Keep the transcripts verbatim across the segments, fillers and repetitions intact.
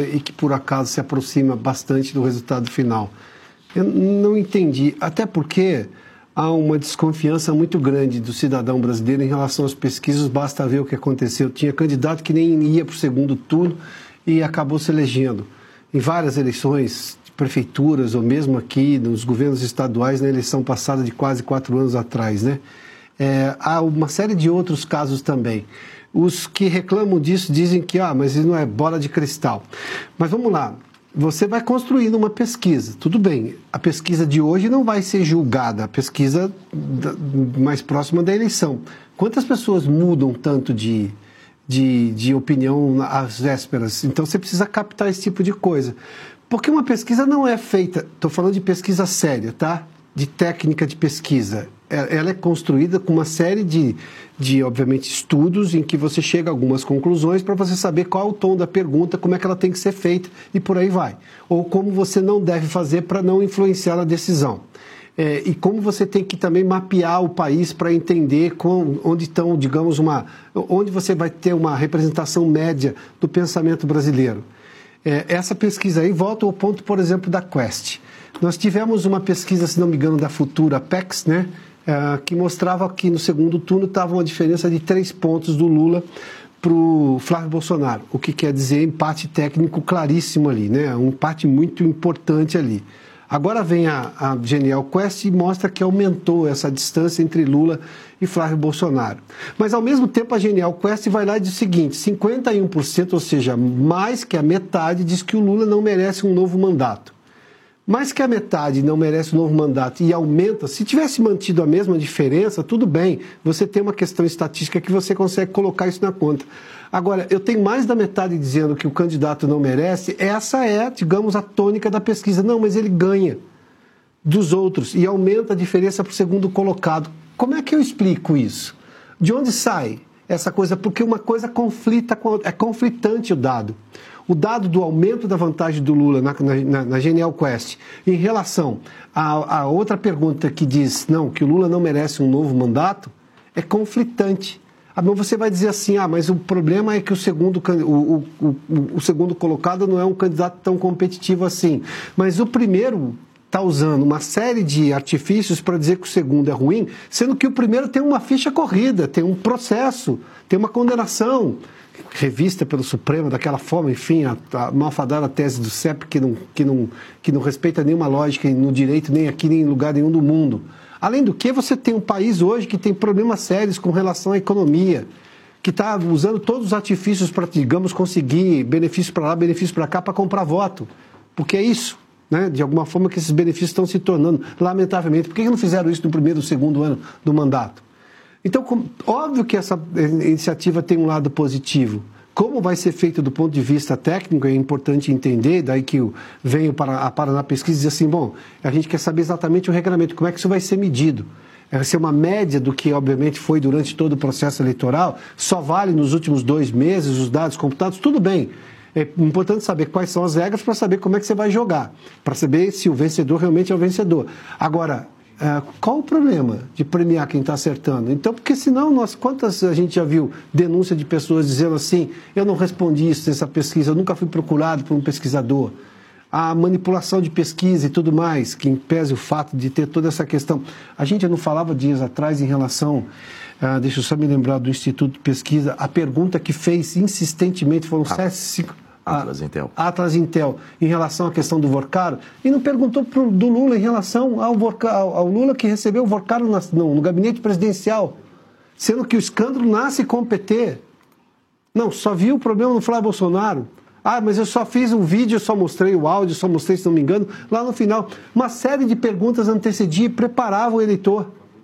é, e que por acaso se aproxima bastante do resultado final. Eu não entendi, até porque há uma desconfiança muito grande do cidadão brasileiro em relação às pesquisas, basta ver o que aconteceu. Tinha candidato que nem ia para o segundo turno e acabou se elegendo. Em várias eleições de prefeituras, ou mesmo aqui nos governos estaduais, na eleição passada de quase quatro anos atrás, né? É, há uma série de outros casos também. Os que reclamam disso dizem que, ah, mas isso não é bola de cristal. Mas vamos lá. Você vai construindo uma pesquisa, tudo bem, a pesquisa de hoje não vai ser julgada, a pesquisa da, mais próxima da eleição. Quantas pessoas mudam tanto de, de, de opinião às vésperas? Então você precisa captar esse tipo de coisa. Porque uma pesquisa não é feita, estou falando de pesquisa séria, tá? De técnica de pesquisa. Ela é construída com uma série de, de, obviamente, estudos em que você chega a algumas conclusões para você saber qual é o tom da pergunta, como é que ela tem que ser feita e por aí vai. Ou como você não deve fazer para não influenciar a decisão. É, e como você tem que também mapear o país para entender com, onde estão, digamos, uma, onde você vai ter uma representação média do pensamento brasileiro. É, essa pesquisa aí volta ao ponto, por exemplo, da Quest. Nós tivemos uma pesquisa, se não me engano, da Futura Apex, né? Uh, que mostrava que no segundo turno estava uma diferença de três pontos do Lula para o Flávio Bolsonaro, o que quer dizer empate técnico claríssimo ali, né? Um empate muito importante ali. Agora vem a, a Genial Quest e mostra que aumentou essa distância entre Lula e Flávio Bolsonaro. Mas, ao mesmo tempo, a Genial Quest vai lá e diz o seguinte, cinquenta e um por cento, ou seja, mais que a metade, diz que o Lula não merece um novo mandato. Mais que a metade não merece um novo mandato e aumenta, se tivesse mantido a mesma diferença, tudo bem, você tem uma questão estatística que você consegue colocar isso na conta. Agora, eu tenho mais da metade dizendo que o candidato não merece, essa é, digamos, a tônica da pesquisa. Não, mas ele ganha dos outros e aumenta a diferença para o segundo colocado. Como é que eu explico isso? De onde sai essa coisa? Porque uma coisa conflita com a outra, é conflitante o dado. O dado do aumento da vantagem do Lula na, na, na Genial Quest em relação a, a outra pergunta que diz não, que o Lula não merece um novo mandato, é conflitante. Ah, mas você vai dizer assim, ah, mas o problema é que o segundo, o, o, o, o segundo colocado não é um candidato tão competitivo assim. Mas o primeiro está usando uma série de artifícios para dizer que o segundo é ruim, sendo que o primeiro tem uma ficha corrida, tem um processo, tem uma condenação revista pelo Supremo, daquela forma, enfim, a, a malfadada tese do C E P, que não, que, não, que não respeita nenhuma lógica no direito, nem aqui, nem em lugar nenhum do mundo. Além do que, você tem um país hoje que tem problemas sérios com relação à economia, que está usando todos os artifícios para, digamos, conseguir benefício para lá, benefício para cá, para comprar voto. Porque é isso, né? De alguma forma que esses benefícios estão se tornando, lamentavelmente. Por que não fizeram isso no primeiro ou segundo ano do mandato? Então, óbvio que essa iniciativa tem um lado positivo. Como vai ser feito do ponto de vista técnico, é importante entender, daí que veio para a Paraná Pesquisa e diz assim, bom, a gente quer saber exatamente o regramento, como é que isso vai ser medido. Vai ser uma média do que, obviamente, foi durante todo o processo eleitoral, só vale nos últimos dois meses os dados computados, tudo bem. É importante saber quais são as regras para saber como é que você vai jogar, para saber se o vencedor realmente é o vencedor. Agora, Uh, qual o problema de premiar quem está acertando? Então, porque senão, nós, quantas a gente já viu denúncia de pessoas dizendo assim, eu não respondi isso nessa pesquisa, eu nunca fui procurado por um pesquisador. A manipulação de pesquisa e tudo mais, que impese o fato de ter toda essa questão. A gente não falava dias atrás em relação, uh, deixa eu só me lembrar do Instituto de Pesquisa, a pergunta que fez insistentemente, foram ah. sete, cinco... Atlas Intel. Atlas Intel, em relação à questão do Vorcaro, e não perguntou pro, do Lula em relação ao, Vorca, ao, ao Lula que recebeu o Vorcaro na, no, no gabinete presidencial, sendo que o escândalo nasce com o P T. Não, só viu o problema no Flávio Bolsonaro. Ah, mas eu só fiz um vídeo, eu só mostrei o áudio, só mostrei, se não me engano, lá no final. Uma série de perguntas antecedia e preparava o eleitor.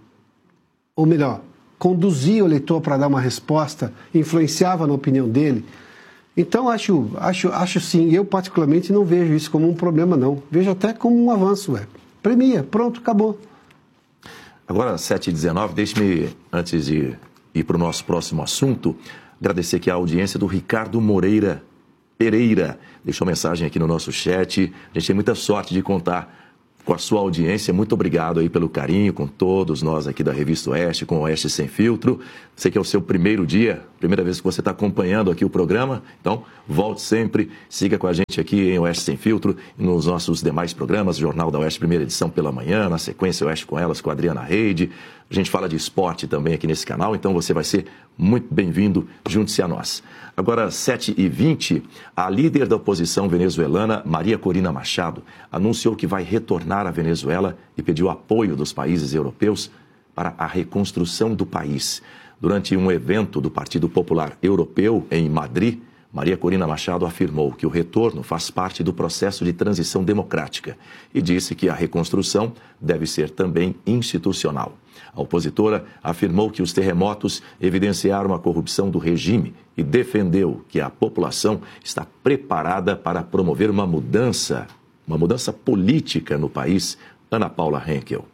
Ou melhor, conduzia o eleitor para dar uma resposta, influenciava na opinião dele. Então, acho, acho, acho sim, eu particularmente não vejo isso como um problema, não. Vejo até como um avanço, ué. Premia, pronto, acabou. Agora, sete e dezenove, deixe-me, antes de ir para o nosso próximo assunto, agradecer aqui a audiência do Ricardo Moreira Pereira. Deixou mensagem aqui no nosso chat. A gente tem muita sorte de contar com a sua audiência. Muito obrigado aí pelo carinho, com todos nós aqui da Revista Oeste, com o Oeste Sem Filtro. Sei que é o seu primeiro dia primeira vez que você está acompanhando aqui o programa, então volte sempre, siga com a gente aqui em Oeste Sem Filtro e nos nossos demais programas, Jornal da Oeste, primeira edição pela manhã, na sequência Oeste com Elas, com a Adriana Reide. A gente fala de esporte também aqui nesse canal, então você vai ser muito bem-vindo, junte-se a nós. Agora, sete e vinte, a líder da oposição venezuelana, Maria Corina Machado, anunciou que vai retornar à Venezuela e pediu apoio dos países europeus para a reconstrução do país. Durante um evento do Partido Popular Europeu em Madrid, Maria Corina Machado afirmou que o retorno faz parte do processo de transição democrática e disse que a reconstrução deve ser também institucional. A opositora afirmou que os terremotos evidenciaram a corrupção do regime e defendeu que a população está preparada para promover uma mudança, uma mudança política no país. Ana Paula Henkel.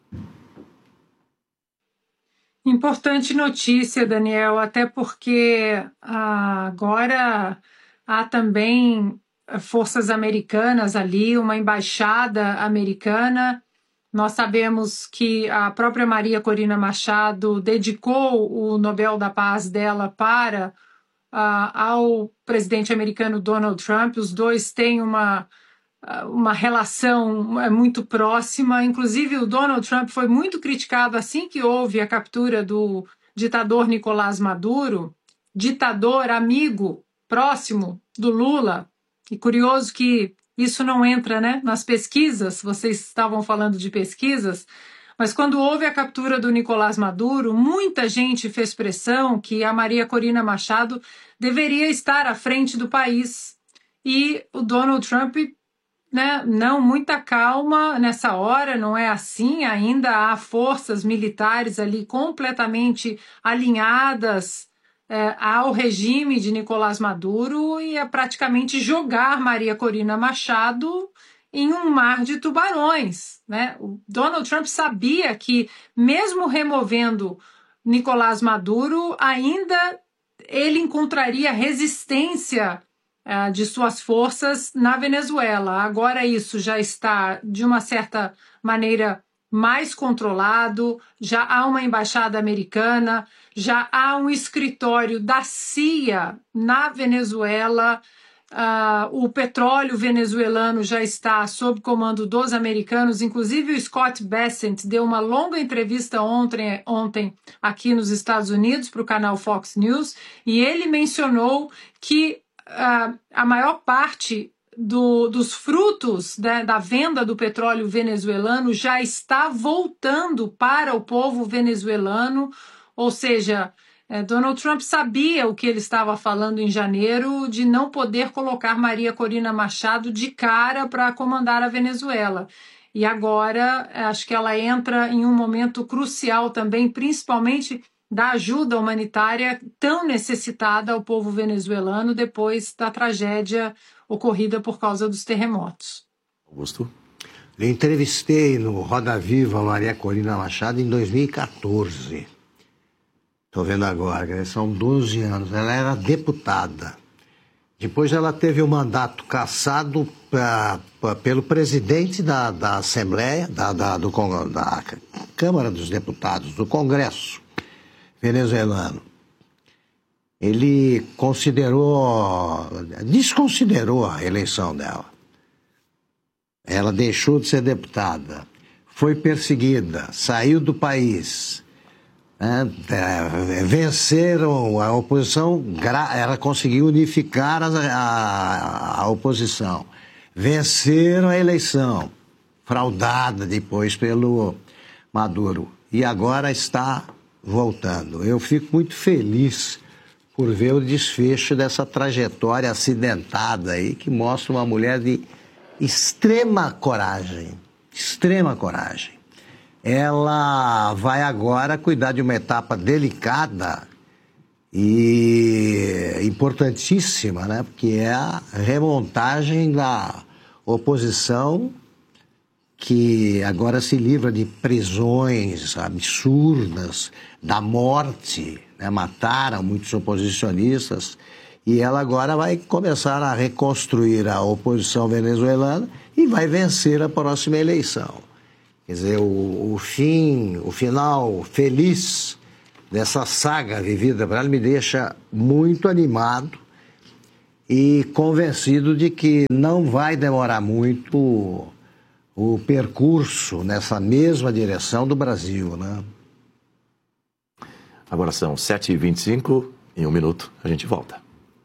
Importante notícia, Daniel, até porque ah, agora há também forças americanas ali, uma embaixada americana. Nós sabemos que a própria Maria Corina Machado dedicou o Nobel da Paz dela para uh, ao presidente americano Donald Trump. Os dois têm uma, uma relação muito próxima. Inclusive, o Donald Trump foi muito criticado assim que houve a captura do ditador Nicolás Maduro, ditador amigo próximo do Lula. E curioso que isso não entra, né, nas pesquisas, vocês estavam falando de pesquisas, mas quando houve a captura do Nicolás Maduro, muita gente fez pressão que a Maria Corina Machado deveria estar à frente do país. E o Donald Trump, né, não, muita calma nessa hora, não é assim, ainda há forças militares ali completamente alinhadas É, ao regime de Nicolás Maduro e a praticamente jogar Maria Corina Machado em um mar de tubarões, né? O Donald Trump sabia que, mesmo removendo Nicolás Maduro, ainda ele encontraria resistência é, de suas forças na Venezuela. Agora isso já está, de uma certa maneira, mais controlado, já há uma embaixada americana, já há um escritório da C I A na Venezuela, uh, o petróleo venezuelano já está sob comando dos americanos, inclusive o Scott Bessent deu uma longa entrevista ontem, ontem aqui nos Estados Unidos para o canal Fox News, e ele mencionou que uh, a maior parte Do, dos frutos, né, da venda do petróleo venezuelano já está voltando para o povo venezuelano, ou seja, é, Donald Trump sabia o que ele estava falando em janeiro de não poder colocar Maria Corina Machado de cara para comandar a Venezuela. E agora acho que ela entra em um momento crucial também, principalmente da ajuda humanitária tão necessitada ao povo venezuelano depois da tragédia ocorrida por causa dos terremotos. Augusto? Eu entrevistei no Roda Viva a Maria Corina Machado em dois mil e quatorze. Estou vendo agora, são doze anos. Ela era deputada. Depois ela teve o mandato cassado pra, pra, pelo presidente da, da Assembleia, da, da, do, da Câmara dos Deputados, do Congresso venezuelano. Ele considerou, desconsiderou a eleição dela. Ela deixou de ser deputada, foi perseguida, saiu do país, né? Venceram a oposição, ela conseguiu unificar a, a, a oposição, venceram a eleição, fraudada depois pelo Maduro, e agora está voltando. Eu fico muito feliz por ver o desfecho dessa trajetória acidentada aí, que mostra uma mulher de extrema coragem, extrema coragem. Ela vai agora cuidar de uma etapa delicada e importantíssima, né? Porque é a remontagem da oposição, que agora se livra de prisões absurdas, da morte, né? Mataram muitos oposicionistas, e ela agora vai começar a reconstruir a oposição venezuelana e vai vencer a próxima eleição. Quer dizer, o, o fim, o final feliz dessa saga vivida por ela me deixa muito animado e convencido de que não vai demorar muito o, o percurso nessa mesma direção do Brasil, né? Agora são sete e vinte e cinco, em um minuto a gente volta.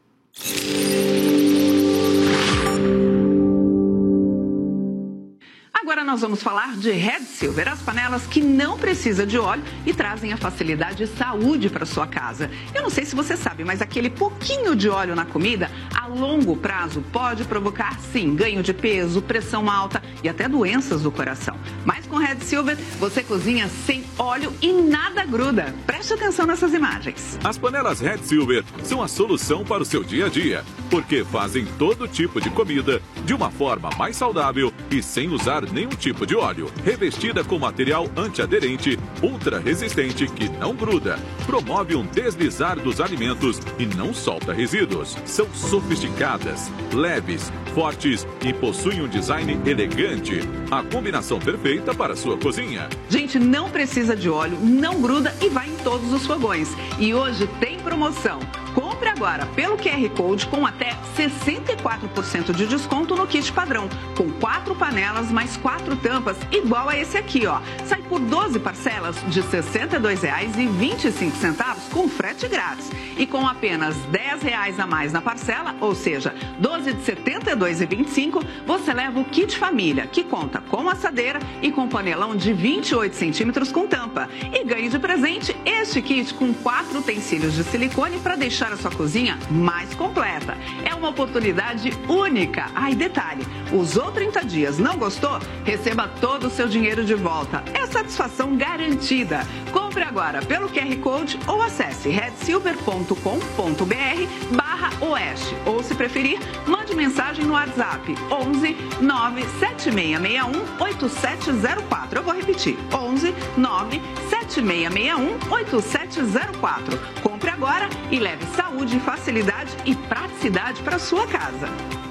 Agora nós vamos falar de Red Silver, as panelas que não precisam de óleo e trazem a facilidade e saúde para sua casa. Eu não sei se você sabe, mas aquele pouquinho de óleo na comida, a longo prazo, pode provocar, sim, ganho de peso, pressão alta e até doenças do coração. Mas com Red Silver, você cozinha sem óleo e nada gruda. Preste atenção nessas imagens. As panelas Red Silver são a solução para o seu dia a dia, porque fazem todo tipo de comida de uma forma mais saudável e sem usar nenhum tipo de óleo. Revestida com material antiaderente, ultra resistente que não gruda, promove um deslizar dos alimentos e não solta resíduos. São sofisticadas, leves, fortes e possuem um design elegante. A combinação perfeita para a sua cozinha. Gente, não precisa de óleo, não gruda e vai em todos os fogões. E hoje tem promoção. Compre agora pelo Q R Code com até sessenta e quatro por cento de desconto no kit padrão, com quatro panelas mais quatro tampas, igual a esse aqui, ó. Sai por doze parcelas de sessenta e dois reais e vinte e cinco centavos com frete grátis. E com apenas dez reais a mais na parcela, ou seja, doze de setenta e dois reais e vinte e cinco centavos, você leva o kit família, que conta com assadeira e com panelão de vinte e oito centímetros com tampa. E ganhe de presente este kit com quatro utensílios de silicone para deixar a sua cozinha mais completa. É uma oportunidade única. Ah, e detalhe, usou trinta dias, não gostou? Receba todo o seu dinheiro de volta. É satisfação garantida. Compre agora pelo Q R Code ou acesse red silver ponto com ponto b r barra oeste. Ou, se preferir, mande mensagem no WhatsApp onze nove sete seis seis um oito sete zero quatro. Eu vou repetir, onze nove sete seis seis um oito sete zero quatro. Compre agora e leve saúde, facilidade e praticidade para sua casa.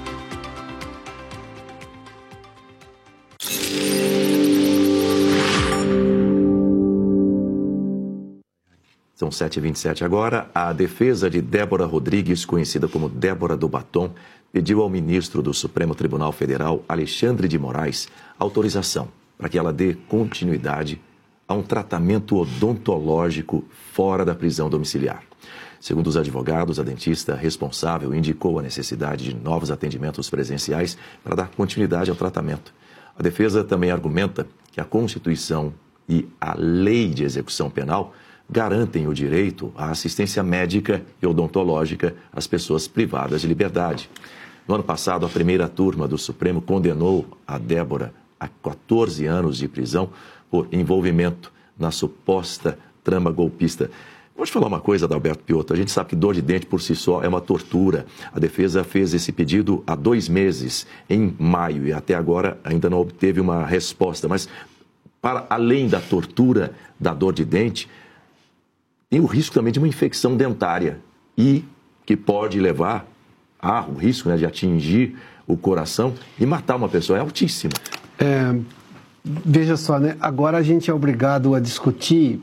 São sete e vinte e sete agora. A defesa de Débora Rodrigues, conhecida como Débora do Batom, pediu ao ministro do Supremo Tribunal Federal, Alexandre de Moraes, autorização para que ela dê continuidade a um tratamento odontológico fora da prisão domiciliar. Segundo os advogados, a dentista responsável indicou a necessidade de novos atendimentos presenciais para dar continuidade ao tratamento. A defesa também argumenta que a Constituição e a Lei de Execução Penal garantem o direito à assistência médica e odontológica às pessoas privadas de liberdade. No ano passado, a primeira turma do Supremo condenou a Débora a quatorze anos de prisão por envolvimento na suposta trama golpista. Vou te falar uma coisa, Adalberto Piotto. A gente sabe que dor de dente por si só é uma tortura. A defesa fez esse pedido há dois meses, em maio, e até agora ainda não obteve uma resposta. Mas, para além da tortura da dor de dente, tem o risco também de uma infecção dentária e que pode levar a o risco, né, de atingir o coração e matar uma pessoa. É altíssimo. É, veja só, né? Agora a gente é obrigado a discutir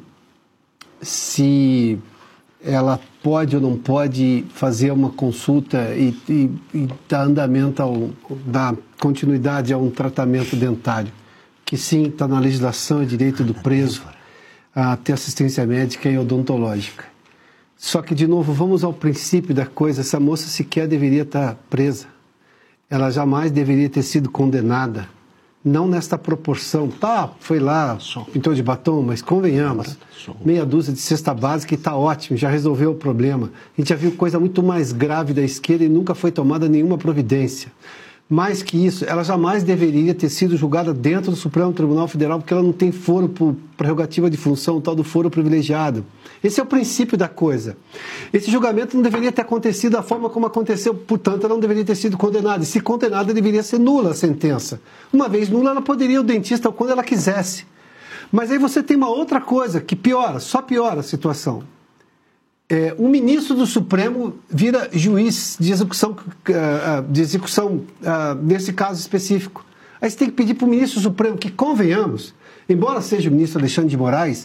se ela pode ou não pode fazer uma consulta e, e, e dar andamento, ao, dar continuidade a um tratamento dentário, que sim, está na legislação, é direito do preso a ter assistência médica e odontológica. Só que, de novo, vamos ao princípio da coisa. Essa moça sequer deveria estar presa. Ela jamais deveria ter sido condenada. Não nesta proporção. Tá, foi lá, pintou de batom, mas convenhamos. Meia dúzia de cesta básica e está ótimo, já resolveu o problema. A gente já viu coisa muito mais grave da esquerda e nunca foi tomada nenhuma providência. Mais que isso, ela jamais deveria ter sido julgada dentro do Supremo Tribunal Federal, porque ela não tem foro por prerrogativa de função, o tal do foro privilegiado. Esse é o princípio da coisa. Esse julgamento não deveria ter acontecido da forma como aconteceu, portanto, ela não deveria ter sido condenada. E se condenada, deveria ser nula a sentença. Uma vez nula, ela poderia ir ao dentista quando ela quisesse. Mas aí você tem uma outra coisa que piora, só piora a situação. É, o ministro do Supremo vira juiz de execução, de execução nesse caso específico. Aí você tem que pedir para o ministro do Supremo que, convenhamos, embora seja o ministro Alexandre de Moraes,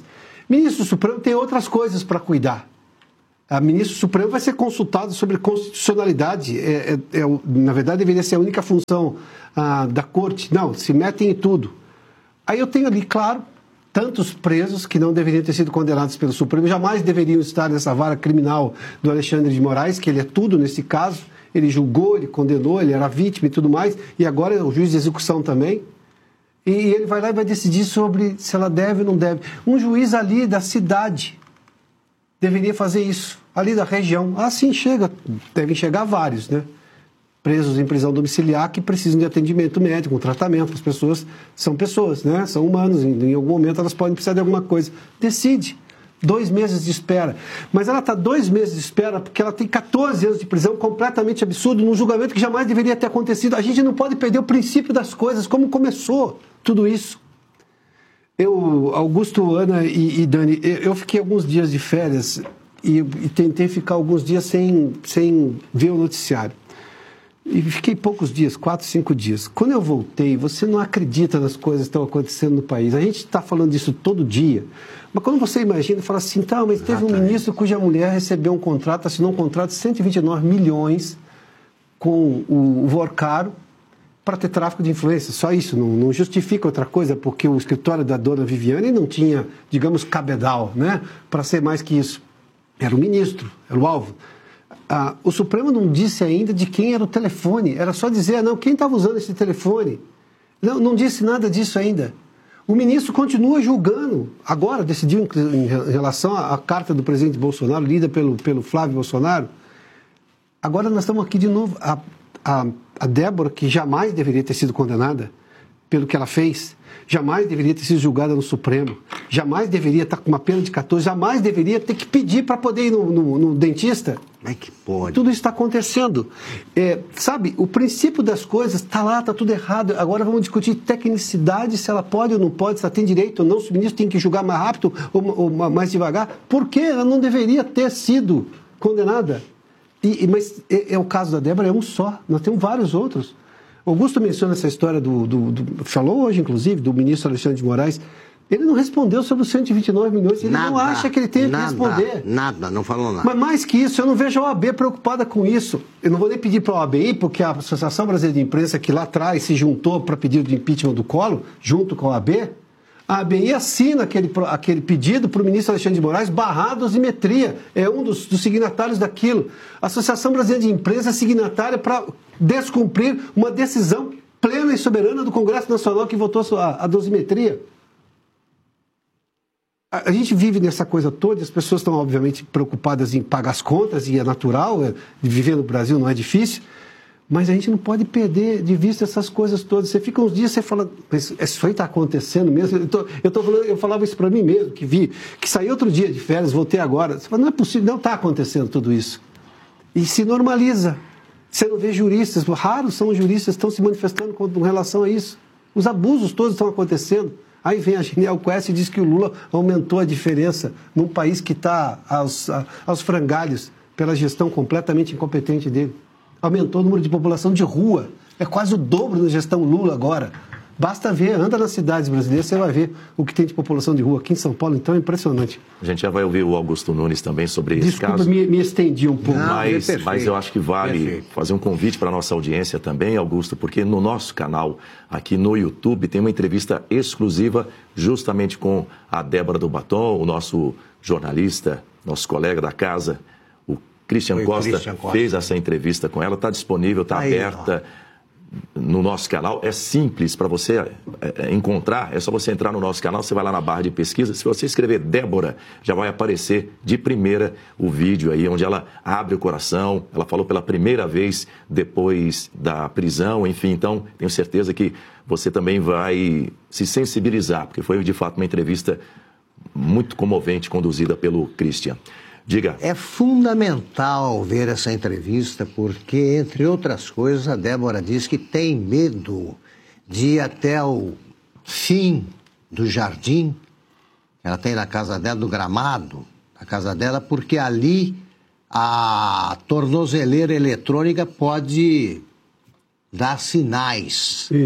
Ministro Supremo tem outras coisas para cuidar. A ministro Supremo vai ser consultado sobre constitucionalidade. É, é, é, na verdade, deveria ser a única função ah, da corte. Não, se metem em tudo. Aí eu tenho ali, claro, tantos presos que não deveriam ter sido condenados pelo Supremo, jamais deveriam estar nessa vara criminal do Alexandre de Moraes, que ele é tudo nesse caso. Ele julgou, ele condenou, ele era vítima e tudo mais, e agora é o juiz de execução também. E ele vai lá e vai decidir sobre se ela deve ou não deve. Um juiz ali da cidade deveria fazer isso, ali da região. Assim chega, devem chegar vários, né? Presos em prisão domiciliar que precisam de atendimento médico, um tratamento. As pessoas são pessoas, né? São humanos, em, em algum momento elas podem precisar de alguma coisa. Decide. Dois meses de espera. Mas ela está dois meses de espera porque ela tem catorze anos de prisão, completamente absurdo, num julgamento que jamais deveria ter acontecido. A gente não pode perder o princípio das coisas, como começou tudo isso. Eu, Augusto, Ana e, e Dani, eu fiquei alguns dias de férias e, e tentei ficar alguns dias sem, sem ver o noticiário. E fiquei poucos dias, quatro, cinco dias. Quando eu voltei, você não acredita nas coisas que estão acontecendo no país. A gente está falando disso todo dia. Mas quando você imagina, fala assim, tá, mas teve um ministro cuja mulher recebeu um contrato, assinou um contrato de cento e vinte e nove milhões com o, o Vorcaro para ter tráfico de influência. Só isso, não, não justifica outra coisa, porque o escritório da dona Viviane não tinha, digamos, cabedal, né, para ser mais que isso. Era o ministro, era o alvo. Ah, o Supremo não disse ainda de quem era o telefone, era só dizer, não, quem estava usando esse telefone. Não, não disse nada disso ainda. O ministro continua julgando, agora decidiu em relação à carta do presidente Bolsonaro, lida pelo, pelo Flávio Bolsonaro. Agora nós estamos aqui de novo, a, a, a Débora, que jamais deveria ter sido condenada pelo que ela fez, jamais deveria ter sido julgada no Supremo, jamais deveria estar com uma pena de catorze, jamais deveria ter que pedir para poder ir no, no, no dentista. Como é que pode? Tudo isso está acontecendo. É, sabe, o princípio das coisas está lá, está tudo errado. Agora vamos discutir tecnicidade, se ela pode ou não pode, se ela tem direito ou não, se o ministro tem que julgar mais rápido ou, ou mais devagar. Por que ela não deveria ter sido condenada? E, mas é, é o caso da Débora, é um só. Nós temos vários outros. Augusto menciona essa história, do, do, do, falou hoje, inclusive, do ministro Alexandre de Moraes. Ele não respondeu sobre os cento e vinte e nove milhões. Ele nada, não acha que ele tenha nada, que responder. Nada, não falou nada. Mas mais que isso, eu não vejo a O A B preocupada com isso. Eu não vou nem pedir para a O A B ir, porque a Associação Brasileira de Imprensa, que lá atrás se juntou para pedir o impeachment do Collor, junto com a O A B, a A B I assina aquele, aquele pedido para o ministro Alexandre de Moraes barrar a dosimetria. É um dos, dos signatários daquilo. A Associação Brasileira de Imprensa é signatária para descumprir uma decisão plena e soberana do Congresso Nacional que votou a, a dosimetria. A, a gente vive nessa coisa toda, as pessoas estão obviamente preocupadas em pagar as contas, e é natural, é, viver no Brasil não é difícil, mas a gente não pode perder de vista essas coisas todas. Você fica uns dias, você fala, mas isso aí está acontecendo mesmo? Eu, tô, eu, tô falando, eu falava isso para mim mesmo, que vi, que saí outro dia de férias, voltei agora. Você fala, não é possível, não está acontecendo tudo isso. E se normaliza. Você não vê juristas, raros são os juristas que estão se manifestando com relação a isso. Os abusos todos estão acontecendo. Aí vem a Genial Quest e diz que o Lula aumentou a diferença num país que está aos, aos frangalhos pela gestão completamente incompetente dele. Aumentou o número de população de rua. É quase o dobro da gestão Lula agora. Basta ver, anda nas cidades brasileiras, você vai ver o que tem de população de rua aqui em São Paulo, então é impressionante. A gente já vai ouvir o Augusto Nunes também sobre esse Desculpa, caso. Me, me estendi um pouco. Não, mas, é mas eu acho que vale perfeito. fazer um convite para a nossa audiência também, Augusto, porque no nosso canal, aqui no YouTube, tem uma entrevista exclusiva justamente com a Débora do Batom, o nosso jornalista, nosso colega da casa, o Christian, Costa, Christian Costa, fez essa entrevista com ela, está disponível, está aberta no nosso canal. É simples para você é, é, encontrar, é só você entrar no nosso canal, você vai lá na barra de pesquisa, se você escrever Débora, já vai aparecer de primeira o vídeo aí, onde ela abre o coração, ela falou pela primeira vez depois da prisão, enfim, então tenho certeza que você também vai se sensibilizar, porque foi de fato uma entrevista muito comovente, conduzida pelo Christian. Diga. É fundamental ver essa entrevista porque, entre outras coisas, a Débora diz que tem medo de ir até o fim do jardim que ela tem na casa dela, do gramado da casa dela, porque ali a tornozeleira eletrônica pode dar sinais. Isso.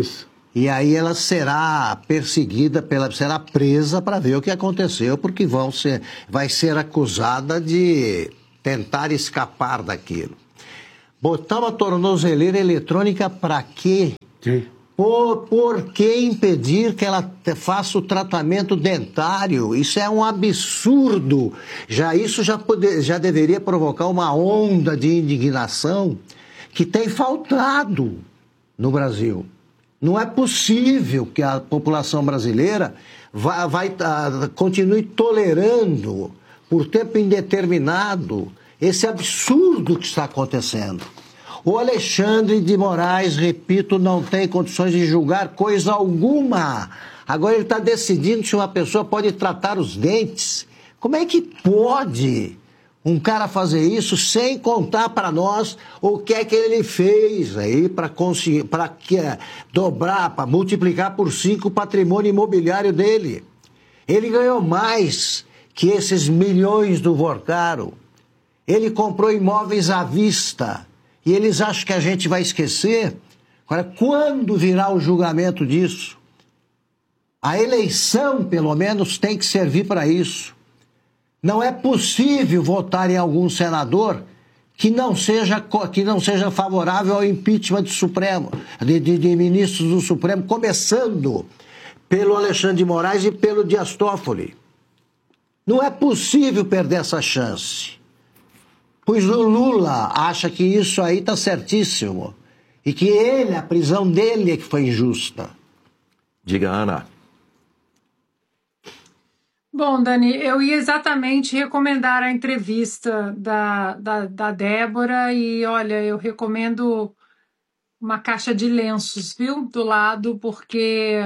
E aí ela será perseguida, pela, será presa para ver o que aconteceu, porque vão ser, vai ser acusada de tentar escapar daquilo. Botar uma tornozeleira eletrônica para quê? Sim. Por, por que impedir que ela te, faça o tratamento dentário? Isso é um absurdo. Já isso já, poder, já deveria provocar uma onda de indignação que tem faltado no Brasil. Não é possível que a população brasileira vai, vai, uh, continue tolerando por tempo indeterminado esse absurdo que está acontecendo. O Alexandre de Moraes, repito, não tem condições de julgar coisa alguma. Agora ele está decidindo se uma pessoa pode tratar os dentes. Como é que pode um cara fazer isso sem contar para nós o que é que ele fez aí para conseguir, para dobrar, para multiplicar por cinco o patrimônio imobiliário dele? Ele ganhou mais que esses milhões do Vorcaro. Ele comprou imóveis à vista. E eles acham que a gente vai esquecer? Agora, quando virá o julgamento disso? A eleição, pelo menos, tem que servir para isso. Não é possível votar em algum senador que não seja, que não seja favorável ao impeachment do Supremo, de, de, de ministros do Supremo, começando pelo Alexandre de Moraes e pelo Dias Toffoli. Não é possível perder essa chance. Pois o Lula acha que isso aí está certíssimo. E que ele, a prisão dele é que foi injusta. Diga, Ana. Bom, Dani, eu ia exatamente recomendar a entrevista da, da, da Débora e, olha, eu recomendo uma caixa de lenços, viu, do lado, porque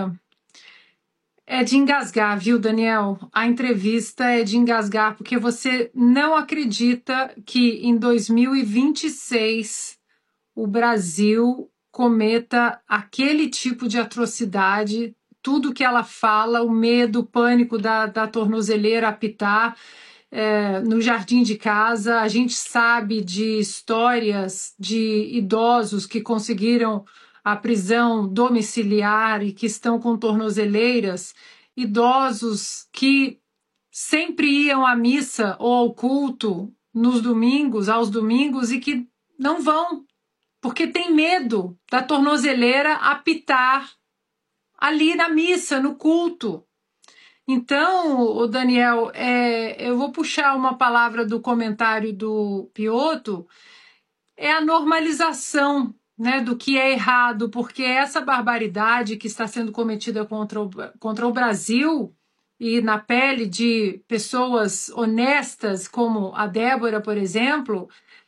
é de engasgar, viu, Daniel? A entrevista é de engasgar, porque você não acredita que em dois mil e vinte e seis o Brasil cometa aquele tipo de atrocidade. Tudo que ela fala, o medo, o pânico da, da tornozeleira apitar é, no jardim de casa. A gente sabe de histórias de idosos que conseguiram a prisão domiciliar e que estão com tornozeleiras, idosos que sempre iam à missa ou ao culto nos domingos, aos domingos, e que não vão, porque tem medo da tornozeleira apitar ali na missa, no culto. Então, o Daniel, é, eu vou puxar uma palavra do comentário do Piotto, é a normalização, né, do que é errado, porque essa barbaridade que está sendo cometida contra o, contra o Brasil e na pele de pessoas honestas, como a Débora, por exemplo,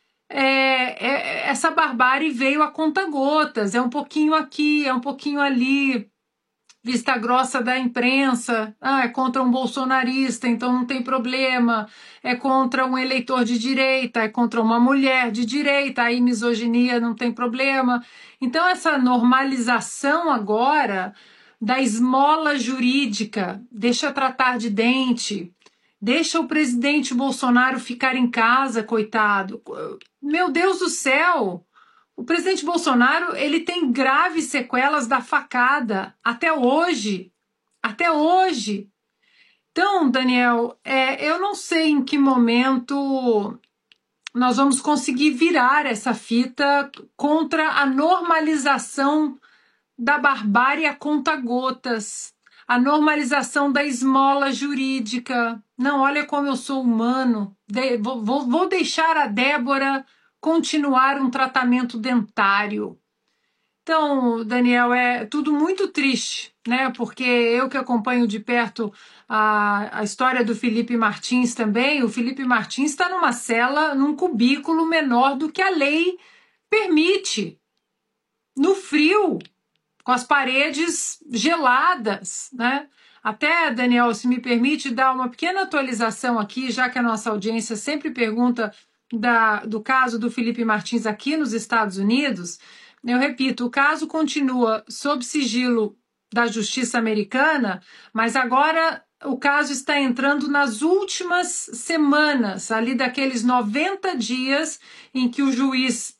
é, é, essa barbárie veio a conta-gotas, é um pouquinho aqui, é um pouquinho ali, vista grossa da imprensa, ah, é contra um bolsonarista, então não tem problema, é contra um eleitor de direita, é contra uma mulher de direita, aí misoginia não tem problema. Então essa normalização agora da esmola jurídica, deixa tratar de dente, deixa o presidente Bolsonaro ficar em casa, coitado. Meu Deus do céu! O presidente Bolsonaro, ele tem graves sequelas da facada até hoje, até hoje. Então, Daniel, é, eu não sei em que momento nós vamos conseguir virar essa fita contra a normalização da barbárie a conta-gotas, a normalização da esmola jurídica. Não, olha como eu sou humano, de, vou, vou deixar a Débora continuar um tratamento dentário. Então, Daniel, é tudo muito triste, né? Porque eu que acompanho de perto a, a história do Felipe Martins também, o Felipe Martins está numa cela, num cubículo menor do que a lei permite, no frio, com as paredes geladas, né? Até, Daniel, se me permite dar uma pequena atualização aqui, já que a nossa audiência sempre pergunta Da, do caso do Felipe Martins aqui nos Estados Unidos, eu repito, o caso continua sob sigilo da justiça americana, mas agora o caso está entrando nas últimas semanas, ali daqueles noventa dias em que o juiz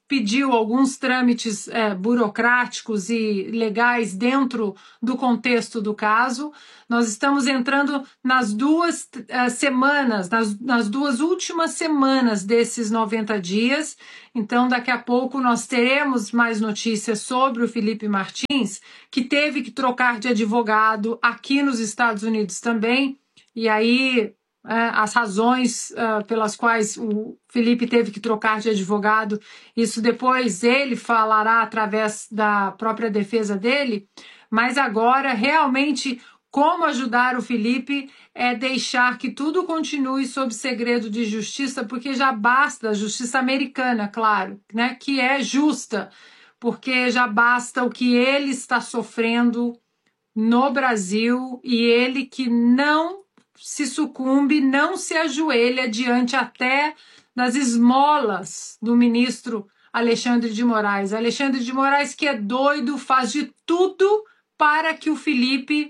pediu alguns trâmites é, burocráticos e legais dentro do contexto do caso. Nós estamos entrando nas duas uh, semanas, nas, nas duas últimas semanas desses noventa dias. Então, daqui a pouco nós teremos mais notícias sobre o Felipe Martins, que teve que trocar de advogado aqui nos Estados Unidos também. E aí, uh, as razões uh, pelas quais o Felipe teve que trocar de advogado, isso depois ele falará através da própria defesa dele. Mas agora, realmente, como ajudar o Felipe é deixar que tudo continue sob segredo de justiça, porque já basta, a justiça americana, claro, né, que é justa, porque já basta o que ele está sofrendo no Brasil e ele que não se sucumbe, não se ajoelha diante até das esmolas do ministro Alexandre de Moraes. Alexandre de Moraes, que é doido, faz de tudo para que o Felipe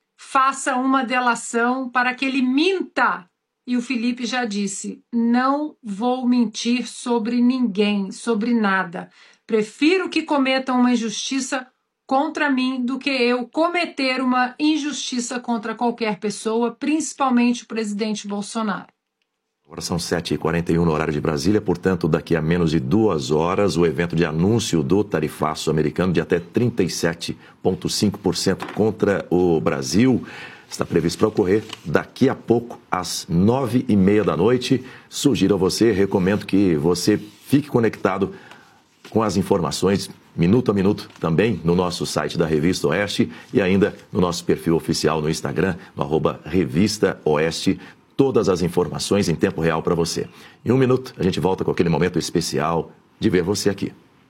faça uma delação, para que ele minta. E o Felipe já disse, não vou mentir sobre ninguém, sobre nada. Prefiro que cometam uma injustiça contra mim do que eu cometer uma injustiça contra qualquer pessoa, principalmente o presidente Bolsonaro. Agora são sete e quarenta e um no horário de Brasília, portanto, daqui a menos de duas horas, o evento de anúncio do tarifaço americano de até trinta e sete vírgula cinco por cento contra o Brasil está previsto para ocorrer daqui a pouco, às nove e meia da noite. Sugiro a você, recomendo que você fique conectado com as informações minuto a minuto também no nosso site da Revista Oeste e ainda no nosso perfil oficial no Instagram, no arroba Revista Oeste. Todas as informações em tempo real para você. Em um minuto, a gente volta com aquele momento especial de ver você aqui.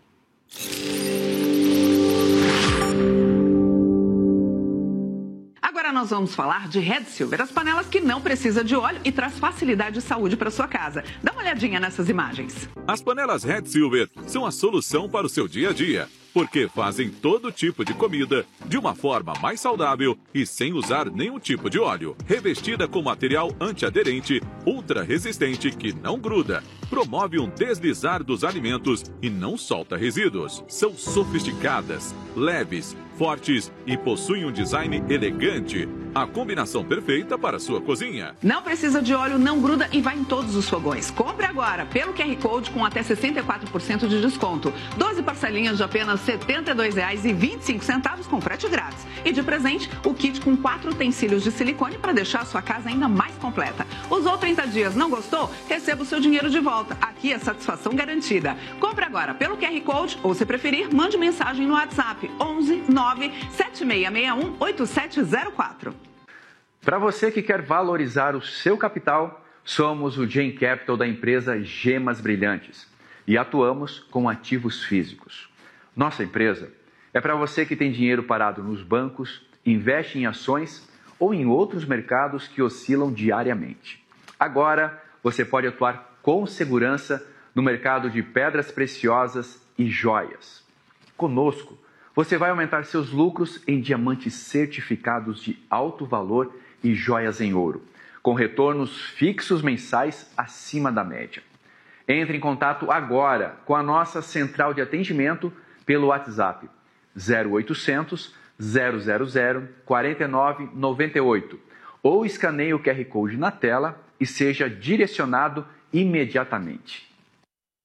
Agora nós vamos falar de Red Silver, as panelas que não precisa de óleo e traz facilidade de saúde para sua casa. Dá uma olhadinha nessas imagens. As panelas Red Silver são a solução para o seu dia a dia, porque fazem todo tipo de comida de uma forma mais saudável e sem usar nenhum tipo de óleo. Revestida com material antiaderente, ultra resistente que não gruda, promove um deslizar dos alimentos e não solta resíduos. São sofisticadas, leves, fortes e possuem um design elegante. A combinação perfeita para a sua cozinha. Não precisa de óleo, não gruda e vai em todos os fogões. Compre agora pelo Q R Code com até sessenta e quatro por cento de desconto. doze parcelinhas de apenas setenta e dois reais e vinte e cinco centavos com frete grátis. E de presente, o kit com quatro utensílios de silicone para deixar a sua casa ainda mais completa. Usou trinta dias, não gostou? Receba o seu dinheiro de volta. Aqui é satisfação garantida. Compre agora pelo Q R Code ou, se preferir, mande mensagem no WhatsApp onze nove sete seis seis um oito sete zero quatro. Para você que quer valorizar o seu capital, somos o Gen Capital da empresa Gemas Brilhantes e atuamos com ativos físicos. Nossa empresa é para você que tem dinheiro parado nos bancos, investe em ações ou em outros mercados que oscilam diariamente. Agora, você pode atuar com segurança no mercado de pedras preciosas e joias. Conosco, você vai aumentar seus lucros em diamantes certificados de alto valor e joias em ouro, com retornos fixos mensais acima da média. Entre em contato agora com a nossa central de atendimento pelo WhatsApp zero oitocentos, zero zero zero, quatro nove nove oito ou escaneie o Q R Code na tela e seja direcionado imediatamente.